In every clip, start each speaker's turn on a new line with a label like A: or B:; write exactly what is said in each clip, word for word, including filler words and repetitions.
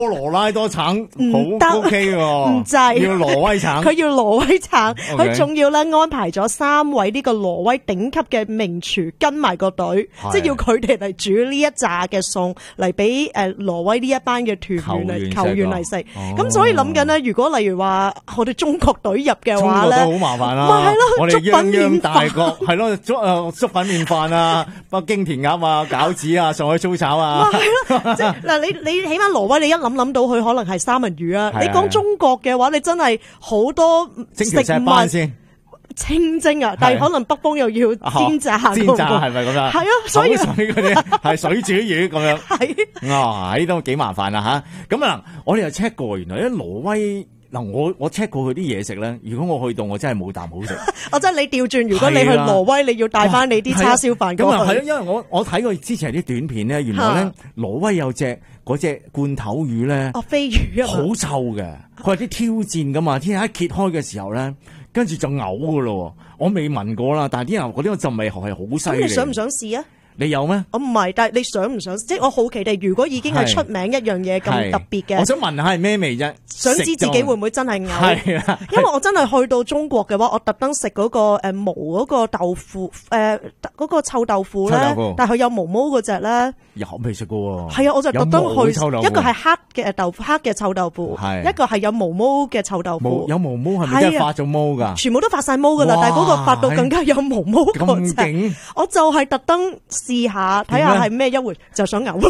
A: 科羅拉多橙好 OK 喎，
B: 唔制，
A: 要挪威橙，
B: 佢要挪威橙，佢
A: Okay
B: 仲要咧安排咗三位呢個挪威頂級嘅名廚跟埋個隊，即係要佢哋嚟煮呢一紮嘅餸嚟俾誒挪威呢一班嘅團員嚟球員嚟食。咁、哦、所以諗緊咧，如果例如話我哋中國隊入嘅話咧，
A: 中國都好麻煩啦。
B: 咪係咯，
A: 我哋
B: 粥粉麵
A: 大國係咯，粥誒粥粉麵飯啊，北京填鴨啊，餃子啊，上海粗炒啊。
B: 係咯，即係嗱，你你起碼挪威你一諗諗到佢可能係三文魚啊。你講中國嘅話，你真係好多食物先清蒸啊，但係可能北方又要煎炸，
A: 煎炸係咪咁樣？
B: 係啊，所以
A: 嗰啲係水煮魚咁樣。係啊，呢都幾麻煩啦吓。咁啊，我哋又 check 過，原來喺挪威嗱，我我 check 過佢啲嘢食咧。如果我去到，我真係冇啖好食。我真係你調轉，如果你去挪威，你要帶翻你啲叉燒飯。咁啊係啊，因為我我睇過之前啲短片咧，原來咧挪威有隻嗰隻罐頭魚咧，哦飛魚啊，好臭嘅。佢話啲挑戰噶嘛，天一揭開嘅時候咧，跟住就嘔噶咯。我未聞過啦，但係啲人嗰啲陣味係好犀利。咁你想唔想試啊？你有咩？我唔係，但係你想唔想？即係我好奇地，如果已經係出名一樣嘢咁特別嘅，我想聞下係咩味啫？想知自己會唔會真係嘔？係啊，因為我真係去到中國嘅話，我特登食嗰個誒毛嗰個豆腐誒嗰個臭豆腐咧，但係佢有毛毛嗰隻咧，有未食過喎？係啊，我就特登去一個係黑嘅豆腐，黑嘅臭豆腐，一個係有毛毛嘅臭豆腐。有毛毛係咪真係發咗毛㗎？全部都發晒毛㗎啦，但係嗰個發到更加有毛毛嗰隻，我就係特登。試下睇下係咩一回，就想嘔。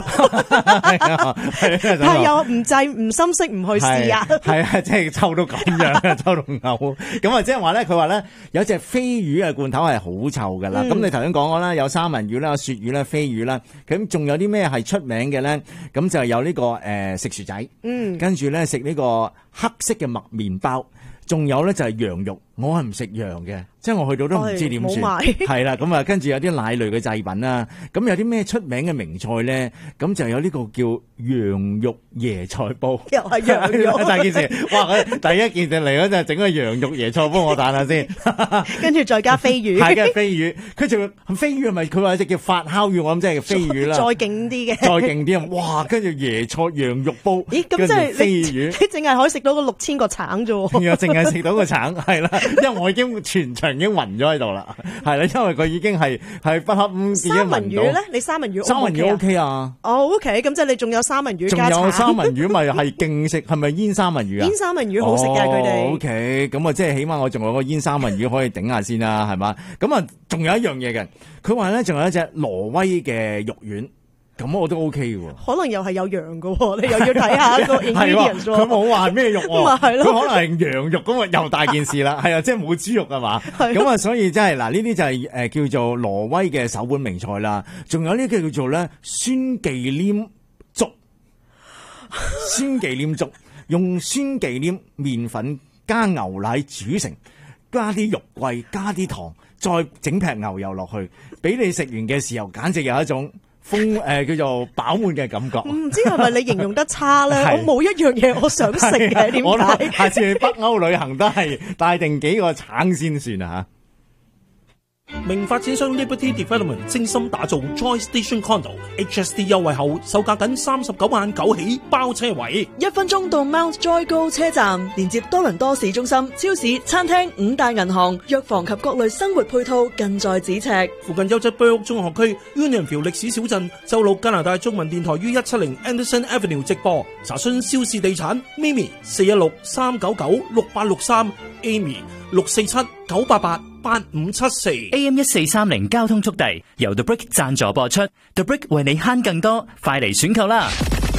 A: 係又唔制唔心息唔去試啊！係啊，即係臭到咁樣，臭到嘔。咁啊，即係話咧，佢話咧有隻飛魚嘅罐頭係好臭噶啦。咁、嗯、你頭先講過啦，有三文魚啦、鱈魚啦、飛魚啦。咁仲有啲咩係出名嘅咧？咁就有呢、這個誒、呃、食薯仔，嗯，跟住咧食呢個黑色嘅麥麵包，仲有咧就係羊肉。我係唔食羊嘅。即係我去到都唔知點算，係啦，咁啊，跟住有啲奶類嘅製品啦，咁有啲咩出名嘅名菜咧？咁就有呢個叫羊肉椰菜煲，又係羊肉，第一件事，哇！第一件事嚟嗰陣整個羊肉椰菜煲，我彈下先，跟住再加飛魚，係嘅飛魚，佢仲飛魚係咪佢話隻叫發酵魚？我諗即係飛魚啦，再勁啲嘅，再勁啲啊！哇！跟住椰菜羊肉煲，咦？咁即係飛魚，你淨係可以食到個六千個橙啫喎，又淨係食到個橙，係啦，因為我已經全場。已經暈咗喺度啦，係啦，因為佢已經係係不堪見一聞到。三文魚咧，你三文魚 O 唔 O K 啊？三文魚 O K 啊？哦 O K，咁即係你仲有三文魚加橙。仲有三文魚咪係勁食，係咪煙三文魚啊？煙三文魚好食㗎，佢哋。O K，咁啊，即係起碼我仲有個煙三文魚可以頂下先啦，係嘛？咁啊，仲有一樣嘢嘅，佢話咧仲有一隻挪威嘅肉丸。咁我都 OK 嘅，可能又係有羊嘅，你又要睇下個 ingredients。佢冇話咩肉，佢可能係羊肉咁啊，又大件事啦。係啊，即係冇豬肉啊嘛。咁啊，所以真係嗱，呢啲就係誒叫做挪威嘅首本名菜啦。仲有呢個叫做咧酸忌廉粥，酸忌廉粥用酸忌廉麵粉加牛奶煮成，加啲肉桂，加啲糖，再整劈牛油落去，俾你食完嘅時候，簡直有一種。豐誒、呃、叫做飽滿嘅感覺，唔知係咪你形容得差咧？我冇一樣嘢我想食嘅，點解？下次去北歐旅行都係帶定幾個橙先算啊！
C: 明發展商 Liberty Development 精心打造 Joy Station Condo，H S T 優惠後售價僅三十九萬九起包車位，
D: 一分鐘到 Mount Joy 高車站，連接多倫多市中心、超市、餐廳、五大銀行、藥房及各類生活配套近在咫尺。
C: 附近優質居屋中學區 Unionville 歷史小鎮，周六加拿大中文電台於一七零 Anderson Avenue 直播。查詢肖氏地產 Mimi 四一六三九九六八六三 Amy 六四七九八八八五七四
E: A M 一四三零交通速遞由 The Brick 贊助播出 ，The Brick 為你慳更多，快嚟選購啦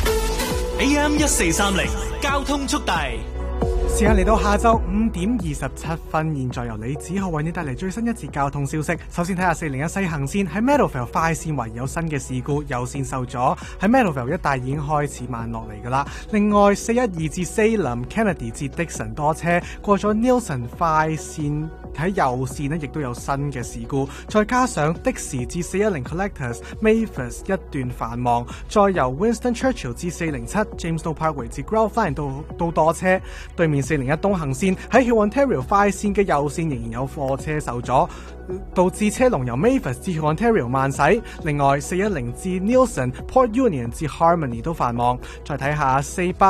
F: ！A M 一四三零交通速遞。
G: 時間嚟到下晝五點二十七分，現在由李子浩為你帶嚟最新一節交通消息。首先睇下四零一西行線喺 Meadowvale 快線圍有新嘅事故，右線受阻，喺 Meadowvale 一帶已經開始慢落嚟噶啦。另外四一二至 Salem Kennedy 至 Dixon 多車，過咗 Nielsen 快線喺右線呢亦都有新嘅事故，再加上的士至四一零 Collectors Mavis 一段繁忙，再由 Winston Churchill 至四零七 James Knowles Parkway 至 Grove Line 都都多車。對面四零一東行線喺 Hill Ontario 快線嘅右線仍然有貨車受阻，導致車龍由 Mavis 至 Hill Ontario 慢駛。另外四一零至 Nielsen Port Union 至 Harmony 都繁忙。再睇下四百